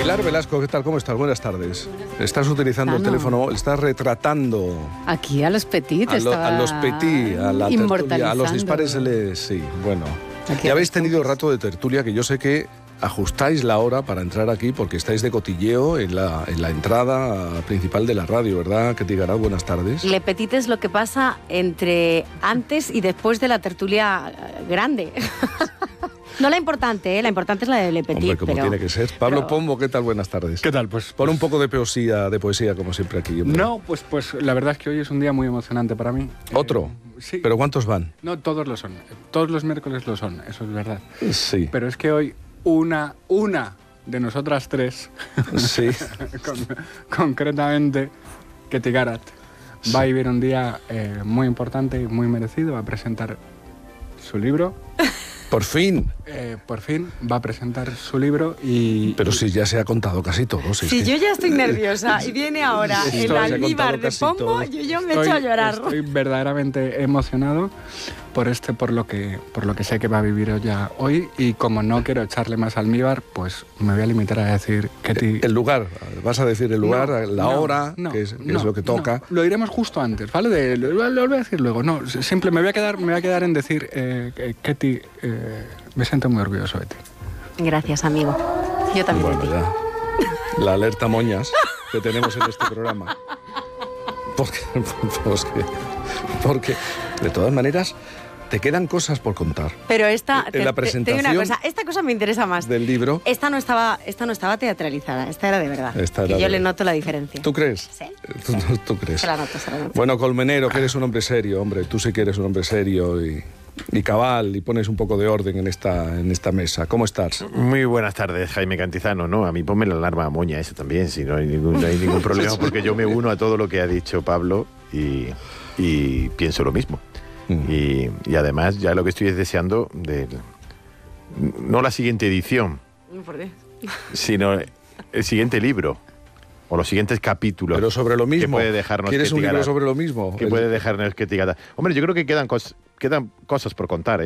Pilar Velasco, ¿qué tal? ¿Cómo estás? Buenas tardes. Estás utilizando el teléfono, estás retratando... Aquí a los Petit a los Petit, a la tertulia, a los dispares, sí, bueno. Aquí Ya habéis tenido rato de tertulia, que yo sé que ajustáis la hora para entrar aquí porque estáis de cotilleo en la entrada principal de la radio, ¿verdad? Ketty Garat, buenas tardes. Le Petit es lo que pasa entre antes y después de la tertulia grande. No la importante, la importante es la de Le Petit. Hombre, como tiene que ser. Pablo Pombo, ¿qué tal? Buenas tardes. ¿Qué tal? Pues pon un poco de poesía como siempre aquí. Hombre. No, pues la verdad es que hoy es un día muy emocionante para mí. ¿Otro? Sí. ¿Pero cuántos van? No, todos lo son. Todos los miércoles lo son, eso es verdad. Sí. Pero es que hoy una de nosotras tres, sí. concretamente Ketty Garat, va a vivir un día muy importante y muy merecido. Va a presentar su libro. Por fin. Por fin va a presentar su libro y... Pero si ya se ha contado casi todo. Si yo ya estoy nerviosa y viene ahora el almíbar de Pombo, yo me echo a llorar. Estoy verdaderamente emocionado por lo que sé que va a vivir ella hoy, y como no quiero echarle más almíbar, pues me voy a limitar a decir Ketty... El lugar, vas a decir el lugar, la hora, que es lo que toca. No, lo diremos justo antes, ¿vale? Lo voy a decir luego. No, simple, me voy a quedar en decir, Ketty, me siento muy orgulloso de ti. Gracias, amigo. Yo también. Bueno, ya. La alerta moñas que tenemos en este programa. Porque de todas maneras, te quedan cosas por contar. Pero esta, en la presentación, te digo una cosa, esta cosa me interesa más. Del libro. Esta no estaba teatralizada, esta era de verdad. Yo le noto la diferencia. ¿Tú crees? Sí. ¿Tú crees? Se la noto. Bueno, Colmenero, que eres un hombre serio, hombre. Tú sí que eres un hombre serio y cabal, y pones un poco de orden en esta mesa. ¿Cómo estás? Muy buenas tardes, Jaime Cantizano. No, a mí ponme la alarma moña eso también, si no hay ningún problema, porque yo me uno a todo lo que ha dicho Pablo y pienso lo mismo. Y además ya lo que estoy es deseando no la siguiente edición, ¿Por qué? sino el siguiente libro o los siguientes capítulos. Pero sobre lo mismo. Que puede dejarnos ¿Quieres un Ketty libro Garat, sobre lo mismo? Que puede dejarnos Ketty Garat. Hombre, yo creo que quedan cosas por contar, ¿eh?